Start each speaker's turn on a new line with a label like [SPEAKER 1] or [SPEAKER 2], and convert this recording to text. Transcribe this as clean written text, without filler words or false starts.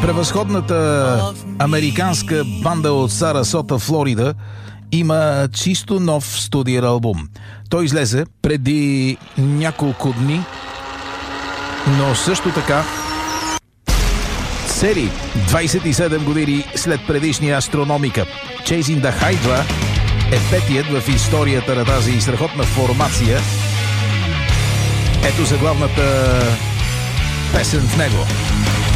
[SPEAKER 1] Превъзходната американска банда от Сарасота, Флорида, има чисто нов студиен албум. Той излезе преди няколко дни, но също така цели 27 години след предишния Астрономика. Chasing the Hydra е петият в историята на тази страхотна формация. Ето заглавната песен в него.